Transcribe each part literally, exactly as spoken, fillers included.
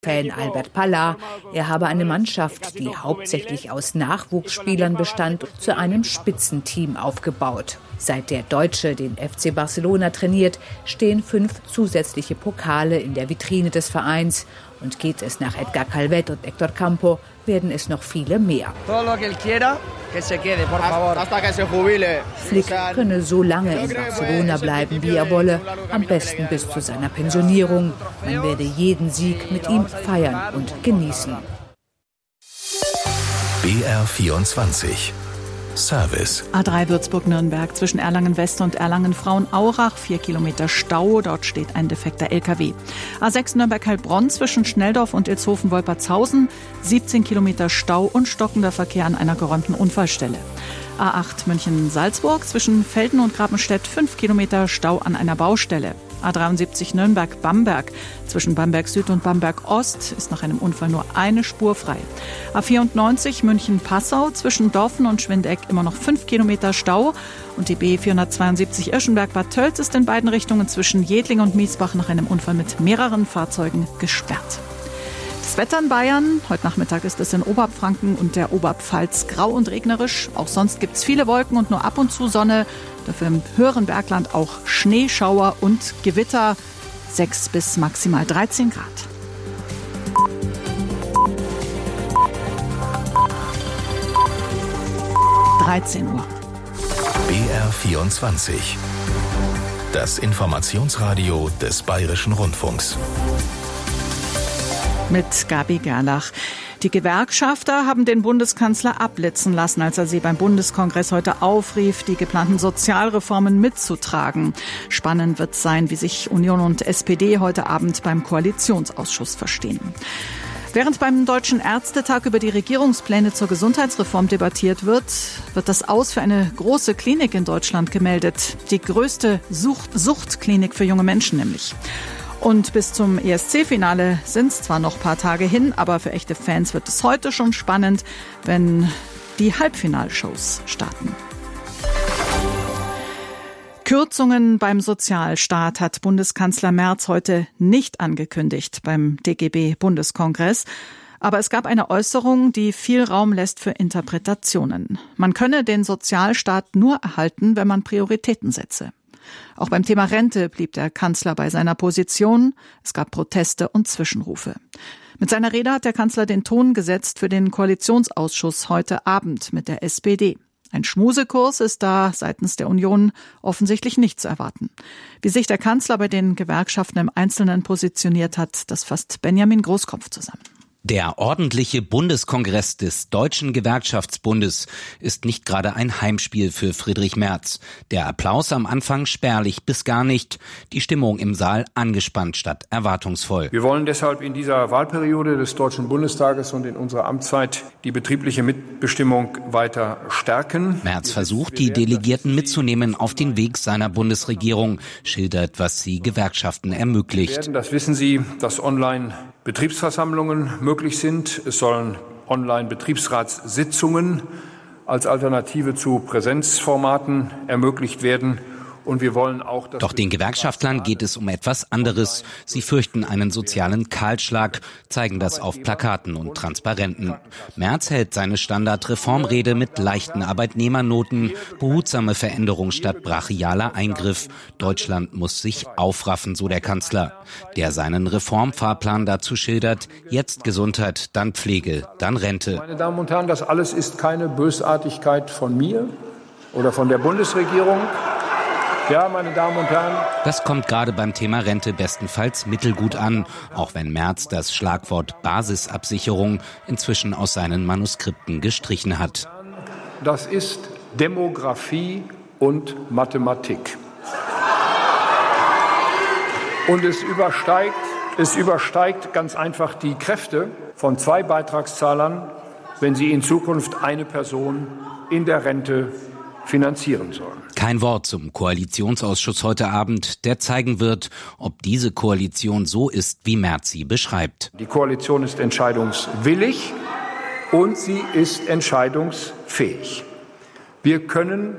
Fan Albert Palla, er habe eine Mannschaft, die hauptsächlich aus Nachwuchsspielern bestand, zu einem Spitzenteam aufgebaut. Seit der Deutsche den F C Barcelona trainiert, stehen fünf zusätzliche Pokale in der Vitrine des Vereins. Und geht es nach Edgar Calvet und Héctor Campo, werden es noch viele mehr. Flick könne so lange in Barcelona bleiben, wie er wolle, am besten bis zu seiner Pensionierung. Man werde jeden Sieg mit ihm feiern und genießen. B R vierundzwanzig Service. A drei Würzburg-Nürnberg zwischen Erlangen-West und Erlangen-Frauenaurach. Vier Kilometer Stau, dort steht ein defekter L K W. A sechs Nürnberg-Heilbronn zwischen Schnelldorf und Ilshofen-Wolpertshausen. siebzehn Kilometer Stau und stockender Verkehr an einer geräumten Unfallstelle. A acht München-Salzburg zwischen Velden und Grabenstedt. fünf Kilometer Stau an einer Baustelle. A dreiundsiebzig Nürnberg-Bamberg. Zwischen Bamberg Süd und Bamberg Ost ist nach einem Unfall nur eine Spur frei. A vierundneunzig München-Passau. Zwischen Dorfen und Schwindeck immer noch fünf Kilometer Stau. Und die B vierhundertzweiundsiebzig Irschenberg-Bad Tölz ist in beiden Richtungen zwischen Jedling und Miesbach nach einem Unfall mit mehreren Fahrzeugen gesperrt. Das Wetter in Bayern. Heute Nachmittag ist es in Oberfranken und der Oberpfalz grau und regnerisch. Auch sonst gibt es viele Wolken und nur ab und zu Sonne. Dafür im höheren Bergland auch Schneeschauer und Gewitter. sechs bis maximal dreizehn Grad. dreizehn Uhr. B R vierundzwanzig. Das Informationsradio des Bayerischen Rundfunks. Mit Gabi Gerlach. Die Gewerkschafter haben den Bundeskanzler abblitzen lassen, als er sie beim Bundeskongress heute aufrief, die geplanten Sozialreformen mitzutragen. Spannend wird sein, wie sich Union und S P D heute Abend beim Koalitionsausschuss verstehen. Während beim Deutschen Ärztetag über die Regierungspläne zur Gesundheitsreform debattiert wird, wird das Aus für eine große Klinik in Deutschland gemeldet. Die größte Sucht- Suchtklinik für junge Menschen nämlich. Und bis zum E S C-Finale sind es zwar noch ein paar Tage hin, aber für echte Fans wird es heute schon spannend, wenn die Halbfinalshows starten. Kürzungen beim Sozialstaat hat Bundeskanzler Merz heute nicht angekündigt beim D G B-Bundeskongress. Aber es gab eine Äußerung, die viel Raum lässt für Interpretationen. Man könne den Sozialstaat nur erhalten, wenn man Prioritäten setze. Auch beim Thema Rente blieb der Kanzler bei seiner Position. Es gab Proteste und Zwischenrufe. Mit seiner Rede hat der Kanzler den Ton gesetzt für den Koalitionsausschuss heute Abend mit der S P D. Ein Schmusekurs ist da seitens der Union offensichtlich nicht zu erwarten. Wie sich der Kanzler bei den Gewerkschaften im Einzelnen positioniert hat, das fasst Benjamin Großkopf zusammen. Der ordentliche Bundeskongress des Deutschen Gewerkschaftsbundes ist nicht gerade ein Heimspiel für Friedrich Merz. Der Applaus am Anfang spärlich bis gar nicht, die Stimmung im Saal angespannt statt erwartungsvoll. Wir wollen deshalb in dieser Wahlperiode des Deutschen Bundestages und in unserer Amtszeit die betriebliche Mitbestimmung weiter stärken. Merz versucht, die Delegierten mitzunehmen auf den Weg seiner Bundesregierung, schildert, was die Gewerkschaften ermöglicht. Das wissen Sie, dass online Betriebsversammlungen möglich sind. Es sollen Online-Betriebsratssitzungen als Alternative zu Präsenzformaten ermöglicht werden. Und wir wollen auch, dass Doch den Gewerkschaftlern geht es um etwas anderes. Sie fürchten einen sozialen Kahlschlag, zeigen das auf Plakaten und Transparenten. Merz hält seine Standardreformrede mit leichten Arbeitnehmernoten, behutsame Veränderung statt brachialer Eingriff. Deutschland muss sich aufraffen, so der Kanzler, der seinen Reformfahrplan dazu schildert: jetzt Gesundheit, dann Pflege, dann Rente. Meine Damen und Herren, das alles ist keine Bösartigkeit von mir oder von der Bundesregierung. Ja, meine Damen und Herren. Das kommt gerade beim Thema Rente bestenfalls mittelgut an, auch wenn Merz das Schlagwort Basisabsicherung inzwischen aus seinen Manuskripten gestrichen hat. Das ist Demografie und Mathematik. Und es übersteigt, es übersteigt ganz einfach die Kräfte von zwei Beitragszahlern, wenn sie in Zukunft eine Person in der Rente finanzieren sollen. Kein Wort zum Koalitionsausschuss heute Abend, der zeigen wird, ob diese Koalition so ist, wie Merz sie beschreibt. Die Koalition ist entscheidungswillig und sie ist entscheidungsfähig. Wir können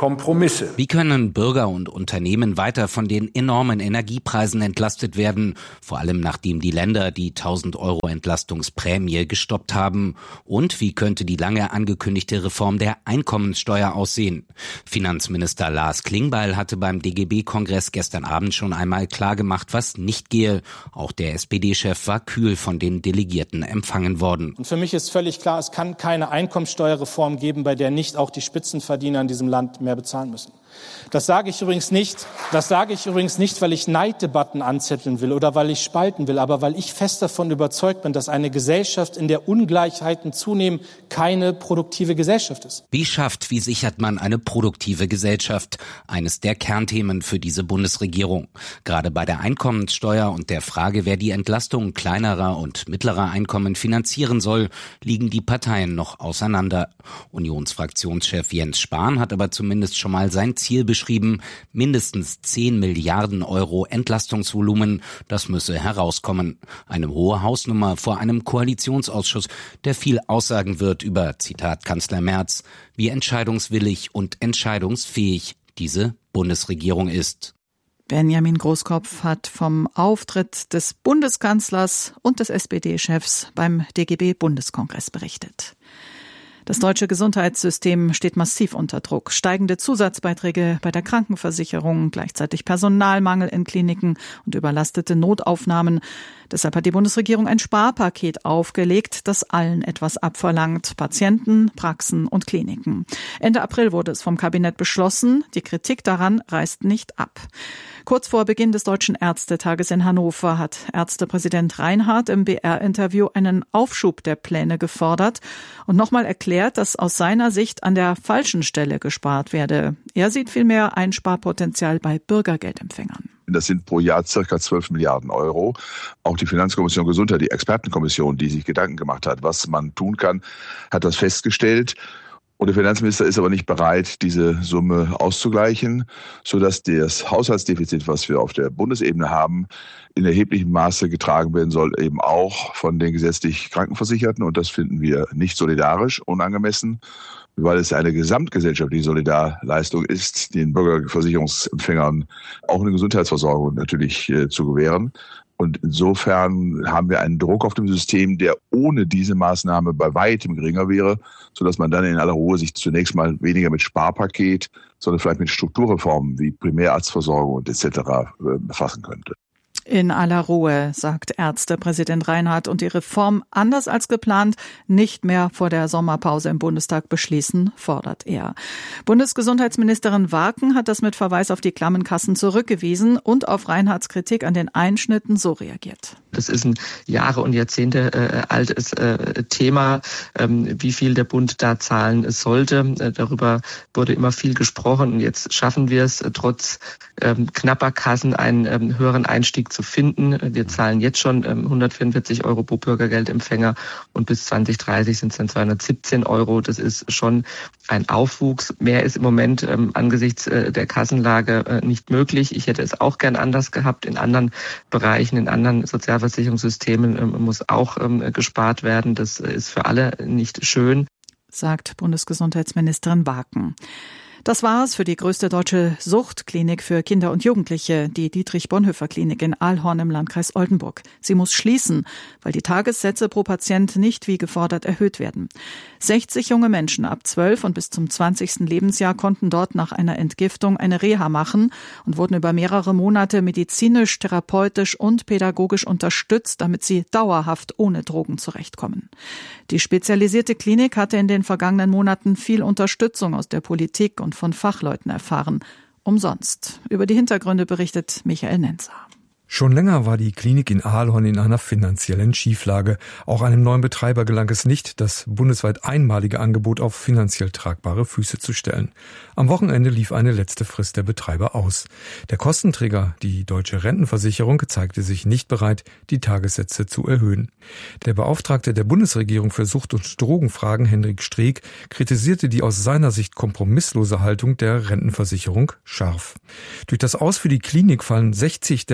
Kompromisse. Wie können Bürger und Unternehmen weiter von den enormen Energiepreisen entlastet werden, vor allem nachdem die Länder die tausend Euro Entlastungsprämie gestoppt haben? Und wie könnte die lange angekündigte Reform der Einkommenssteuer aussehen? Finanzminister Lars Klingbeil hatte beim D G B-Kongress gestern Abend schon einmal klargemacht, was nicht gehe. Auch der S P D-Chef war kühl von den Delegierten empfangen worden. Und für mich ist völlig klar, es kann keine Einkommenssteuerreform geben, bei der nicht auch die Spitzenverdiener in diesem Land mehr bezahlen müssen. Das sage ich übrigens nicht, das sage ich übrigens nicht, weil ich Neiddebatten anzetteln will oder weil ich spalten will, aber weil ich fest davon überzeugt bin, dass eine Gesellschaft, in der Ungleichheiten zunehmen, keine produktive Gesellschaft ist. Wie schafft, wie sichert man eine produktive Gesellschaft? Eines der Kernthemen für diese Bundesregierung. Gerade bei der Einkommenssteuer und der Frage, wer die Entlastung kleinerer und mittlerer Einkommen finanzieren soll, liegen die Parteien noch auseinander. Unionsfraktionschef Jens Spahn hat aber zumindest schon mal sein Ziel beschrieben, mindestens zehn Milliarden Euro Entlastungsvolumen, das müsse herauskommen. Eine hohe Hausnummer vor einem Koalitionsausschuss, der viel aussagen wird über, Zitat Kanzler Merz, wie entscheidungswillig und entscheidungsfähig diese Bundesregierung ist. Benjamin Großkopf hat vom Auftritt des Bundeskanzlers und des S P D-Chefs beim D G B-Bundeskongress berichtet. Das deutsche Gesundheitssystem steht massiv unter Druck. Steigende Zusatzbeiträge bei der Krankenversicherung, gleichzeitig Personalmangel in Kliniken und überlastete Notaufnahmen. Deshalb hat die Bundesregierung ein Sparpaket aufgelegt, das allen etwas abverlangt. Patienten, Praxen und Kliniken. Ende April wurde es vom Kabinett beschlossen. Die Kritik daran reißt nicht ab. Kurz vor Beginn des Deutschen Ärztetages in Hannover hat Ärztepräsident Reinhardt im B R-Interview einen Aufschub der Pläne gefordert und nochmal erklärt, dass aus seiner Sicht an der falschen Stelle gespart werde. Er sieht vielmehr ein Sparpotenzial bei Bürgergeldempfängern. Das sind pro Jahr circa zwölf Milliarden Euro. Auch die Finanzkommission Gesundheit, die Expertenkommission, die sich Gedanken gemacht hat, was man tun kann, hat das festgestellt. Und der Finanzminister ist aber nicht bereit, diese Summe auszugleichen, sodass das Haushaltsdefizit, was wir auf der Bundesebene haben, in erheblichem Maße getragen werden soll, eben auch von den gesetzlich Krankenversicherten. Und das finden wir nicht solidarisch, unangemessen, weil es eine gesamtgesellschaftliche Solidarleistung ist, den Bürgerversicherungsempfängern auch eine Gesundheitsversorgung natürlich äh, zu gewähren. Und insofern haben wir einen Druck auf dem System, der ohne diese Maßnahme bei weitem geringer wäre, sodass man dann in aller Ruhe sich zunächst mal weniger mit Sparpaket, sondern vielleicht mit Strukturreformen wie Primärarztversorgung und et cetera befassen könnte. In aller Ruhe, sagt Ärztepräsident Reinhardt, und die Reform anders als geplant nicht mehr vor der Sommerpause im Bundestag beschließen, fordert er. Bundesgesundheitsministerin Warken hat das mit Verweis auf die klammen Kassen zurückgewiesen und auf Reinhardts Kritik an den Einschnitten so reagiert. Das ist ein Jahre und Jahrzehnte äh, altes äh, Thema, ähm, wie viel der Bund da zahlen sollte. Äh, darüber wurde immer viel gesprochen und jetzt schaffen wir es, äh, trotz ähm, knapper Kassen einen ähm, höheren Einstieg zu finden. Wir zahlen jetzt schon ähm, hundertvierundvierzig Euro pro Bürgergeldempfänger und bis zwanzig dreißig sind es dann zweihundertsiebzehn Euro. Das ist schon ein Aufwuchs. Mehr ist im Moment ähm, angesichts äh, der Kassenlage äh, nicht möglich. Ich hätte es auch gern anders gehabt. In anderen Bereichen, in anderen Sozialversicherungssystemen ähm, muss auch ähm, gespart werden. Das ist für alle nicht schön, sagt Bundesgesundheitsministerin Warken. Das war's für die größte deutsche Suchtklinik für Kinder und Jugendliche, die Dietrich-Bonhoeffer-Klinik in Ahlhorn im Landkreis Oldenburg. Sie muss schließen, weil die Tagessätze pro Patient nicht wie gefordert erhöht werden. sechzig junge Menschen ab zwölf und bis zum zwanzigsten Lebensjahr konnten dort nach einer Entgiftung eine Reha machen und wurden über mehrere Monate medizinisch, therapeutisch und pädagogisch unterstützt, damit sie dauerhaft ohne Drogen zurechtkommen. Die spezialisierte Klinik hatte in den vergangenen Monaten viel Unterstützung aus der Politik und von Fachleuten erfahren. Umsonst. Über die Hintergründe berichtet Michael Nenzer. Schon länger war die Klinik in Ahlhorn in einer finanziellen Schieflage. Auch einem neuen Betreiber gelang es nicht, das bundesweit einmalige Angebot auf finanziell tragbare Füße zu stellen. Am Wochenende lief eine letzte Frist der Betreiber aus. Der Kostenträger, die Deutsche Rentenversicherung, zeigte sich nicht bereit, die Tagessätze zu erhöhen. Der Beauftragte der Bundesregierung für Sucht- und Drogenfragen, Hendrik Streeck, kritisierte die aus seiner Sicht kompromisslose Haltung der Rentenversicherung scharf. Durch das Aus für die Klinik fallen sechzig der bundesweit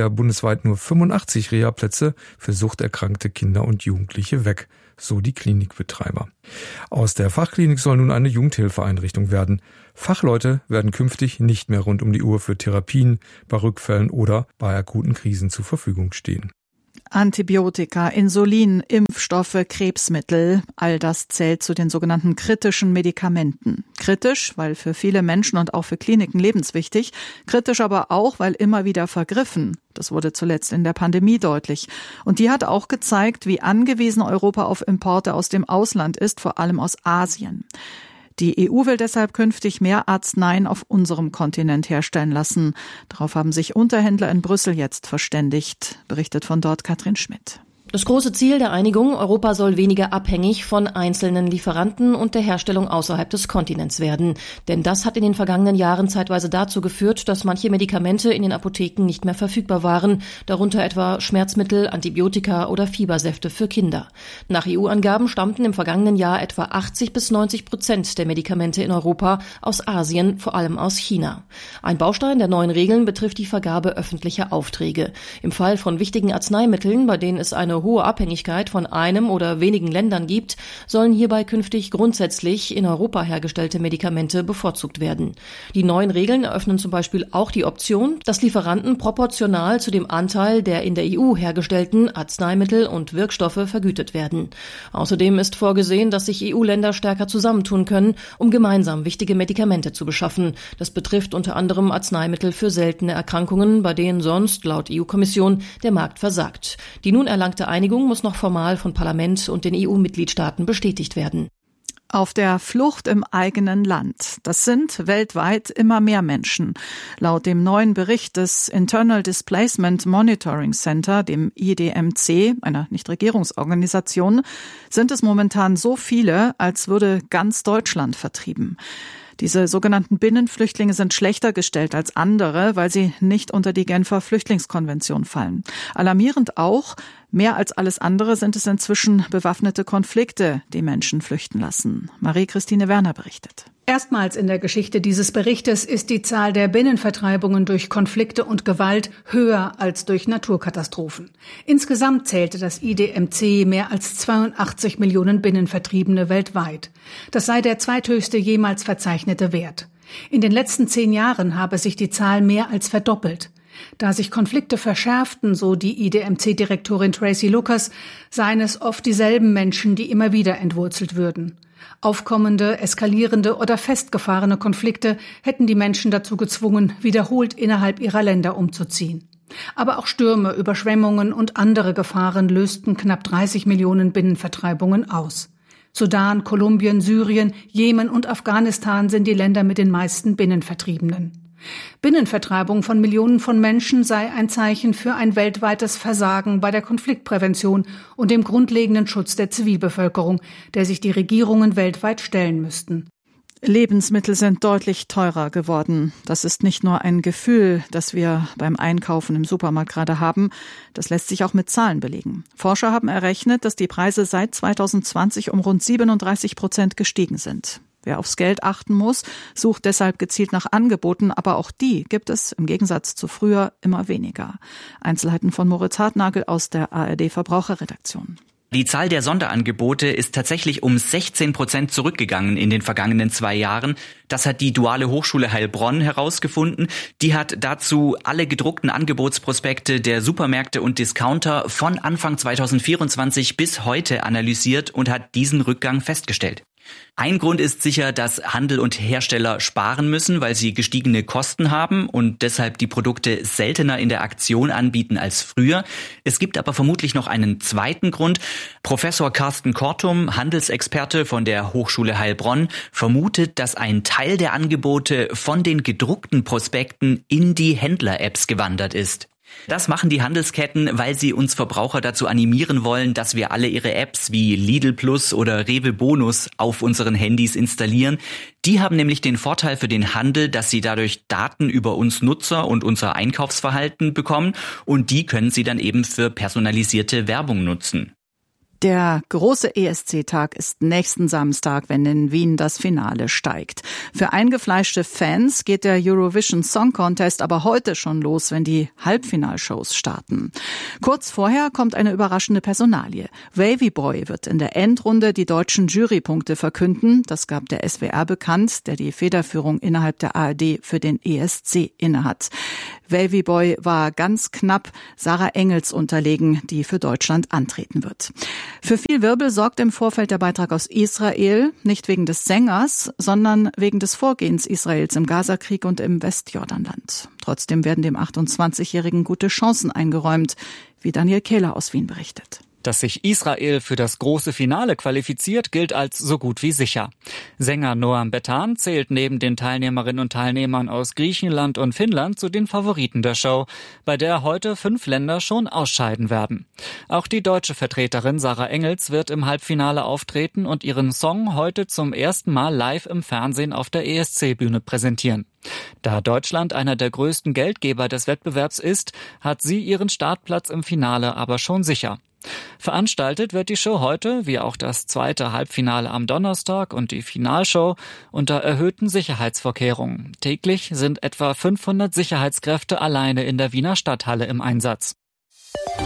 bundesweit nur fünfundachtzig Reha-Plätze für suchterkrankte Kinder und Jugendliche weg, so die Klinikbetreiber. Aus der Fachklinik soll nun eine Jugendhilfeeinrichtung werden. Fachleute werden künftig nicht mehr rund um die Uhr für Therapien, bei Rückfällen oder bei akuten Krisen zur Verfügung stehen. Antibiotika, Insulin, Impfstoffe, Krebsmittel, all das zählt zu den sogenannten kritischen Medikamenten. Kritisch, weil für viele Menschen und auch für Kliniken lebenswichtig, kritisch aber auch, weil immer wieder vergriffen. Das wurde zuletzt in der Pandemie deutlich. Und die hat auch gezeigt, wie angewiesen Europa auf Importe aus dem Ausland ist, vor allem aus Asien. Die E U will deshalb künftig mehr Arzneien auf unserem Kontinent herstellen lassen. Darauf haben sich Unterhändler in Brüssel jetzt verständigt, berichtet von dort Katrin Schmidt. Das große Ziel der Einigung, Europa soll weniger abhängig von einzelnen Lieferanten und der Herstellung außerhalb des Kontinents werden. Denn das hat in den vergangenen Jahren zeitweise dazu geführt, dass manche Medikamente in den Apotheken nicht mehr verfügbar waren, darunter etwa Schmerzmittel, Antibiotika oder Fiebersäfte für Kinder. Nach E U-Angaben stammten im vergangenen Jahr etwa achtzig bis neunzig Prozent der Medikamente in Europa aus Asien, vor allem aus China. Ein Baustein der neuen Regeln betrifft die Vergabe öffentlicher Aufträge. Im Fall von wichtigen Arzneimitteln, bei denen es eine hohe Abhängigkeit von einem oder wenigen Ländern gibt, sollen hierbei künftig grundsätzlich in Europa hergestellte Medikamente bevorzugt werden. Die neuen Regeln eröffnen zum Beispiel auch die Option, dass Lieferanten proportional zu dem Anteil der in der E U hergestellten Arzneimittel und Wirkstoffe vergütet werden. Außerdem ist vorgesehen, dass sich E U-Länder stärker zusammentun können, um gemeinsam wichtige Medikamente zu beschaffen. Das betrifft unter anderem Arzneimittel für seltene Erkrankungen, bei denen sonst, laut E U-Kommission, der Markt versagt. Die nun erlangte Einigung muss noch formal von Parlament und den E U-Mitgliedstaaten bestätigt werden. Auf der Flucht im eigenen Land. Das sind weltweit immer mehr Menschen. Laut dem neuen Bericht des Internal Displacement Monitoring Center, dem I D M C, einer Nichtregierungsorganisation, sind es momentan so viele, als würde ganz Deutschland vertrieben. Diese sogenannten Binnenflüchtlinge sind schlechter gestellt als andere, weil sie nicht unter die Genfer Flüchtlingskonvention fallen. Alarmierend auch, mehr als alles andere sind es inzwischen bewaffnete Konflikte, die Menschen flüchten lassen. Marie-Christine Werner berichtet. Erstmals in der Geschichte dieses Berichtes ist die Zahl der Binnenvertreibungen durch Konflikte und Gewalt höher als durch Naturkatastrophen. Insgesamt zählte das I D M C mehr als zweiundachtzig Millionen Binnenvertriebene weltweit. Das sei der zweithöchste jemals verzeichnete Wert. In den letzten zehn Jahren habe sich die Zahl mehr als verdoppelt. Da sich Konflikte verschärften, so die I D M C-Direktorin Tracy Lucas, seien es oft dieselben Menschen, die immer wieder entwurzelt würden. Aufkommende, eskalierende oder festgefahrene Konflikte hätten die Menschen dazu gezwungen, wiederholt innerhalb ihrer Länder umzuziehen. Aber auch Stürme, Überschwemmungen und andere Gefahren lösten knapp dreißig Millionen Binnenvertreibungen aus. Sudan, Kolumbien, Syrien, Jemen und Afghanistan sind die Länder mit den meisten Binnenvertriebenen. Binnenvertreibung von Millionen von Menschen sei ein Zeichen für ein weltweites Versagen bei der Konfliktprävention und dem grundlegenden Schutz der Zivilbevölkerung, der sich die Regierungen weltweit stellen müssten. Lebensmittel sind deutlich teurer geworden. Das ist nicht nur ein Gefühl, das wir beim Einkaufen im Supermarkt gerade haben. Das lässt sich auch mit Zahlen belegen. Forscher haben errechnet, dass die Preise seit zweitausendzwanzig um rund siebenunddreißig Prozent gestiegen sind. Wer aufs Geld achten muss, sucht deshalb gezielt nach Angeboten, aber auch die gibt es im Gegensatz zu früher immer weniger. Einzelheiten von Moritz Hartnagel aus der A R D-Verbraucherredaktion. Die Zahl der Sonderangebote ist tatsächlich um sechzehn Prozent zurückgegangen in den vergangenen zwei Jahren. Das hat die Duale Hochschule Heilbronn herausgefunden. Die hat dazu alle gedruckten Angebotsprospekte der Supermärkte und Discounter von Anfang zweitausendvierundzwanzig bis heute analysiert und hat diesen Rückgang festgestellt. Ein Grund ist sicher, dass Handel und Hersteller sparen müssen, weil sie gestiegene Kosten haben und deshalb die Produkte seltener in der Aktion anbieten als früher. Es gibt aber vermutlich noch einen zweiten Grund. Professor Carsten Kortum, Handelsexperte von der Hochschule Heilbronn, vermutet, dass ein Teil der Angebote von den gedruckten Prospekten in die Händler-Apps gewandert ist. Das machen die Handelsketten, weil sie uns Verbraucher dazu animieren wollen, dass wir alle ihre Apps wie Lidl Plus oder Rewe Bonus auf unseren Handys installieren. Die haben nämlich den Vorteil für den Handel, dass sie dadurch Daten über uns Nutzer und unser Einkaufsverhalten bekommen und die können sie dann eben für personalisierte Werbung nutzen. Der große E S C-Tag ist nächsten Samstag, wenn in Wien das Finale steigt. Für eingefleischte Fans geht der Eurovision Song Contest aber heute schon los, wenn die Halbfinalshows starten. Kurz vorher kommt eine überraschende Personalie. Wavy Boy wird in der Endrunde die deutschen Jurypunkte verkünden. Das gab der S W R bekannt, der die Federführung innerhalb der A R D für den E S C innehat. Wavy Boy war ganz knapp Sarah Engels unterlegen, die für Deutschland antreten wird. Für viel Wirbel sorgt im Vorfeld der Beitrag aus Israel, nicht wegen des Sängers, sondern wegen des Vorgehens Israels im Gazakrieg und im Westjordanland. Trotzdem werden dem achtundzwanzigjährigen gute Chancen eingeräumt, wie Daniel Kehler aus Wien berichtet. Dass sich Israel für das große Finale qualifiziert, gilt als so gut wie sicher. Sänger Noam Betan zählt neben den Teilnehmerinnen und Teilnehmern aus Griechenland und Finnland zu den Favoriten der Show, bei der heute fünf Länder schon ausscheiden werden. Auch die deutsche Vertreterin Sarah Engels wird im Halbfinale auftreten und ihren Song heute zum ersten Mal live im Fernsehen auf der E S C-Bühne präsentieren. Da Deutschland einer der größten Geldgeber des Wettbewerbs ist, hat sie ihren Startplatz im Finale aber schon sicher. Veranstaltet wird die Show heute, wie auch das zweite Halbfinale am Donnerstag und die Finalshow, unter erhöhten Sicherheitsvorkehrungen. Täglich sind etwa fünfhundert Sicherheitskräfte alleine in der Wiener Stadthalle im Einsatz.